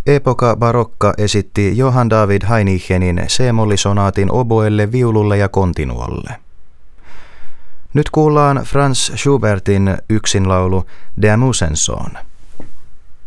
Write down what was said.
Epoca Barocca esitti Johann David Hainichenin C-mollisonaatin oboelle, viululle ja kontinuolle. Nyt kuullaan Franz Schubertin yksinlaulu Der Musensohn.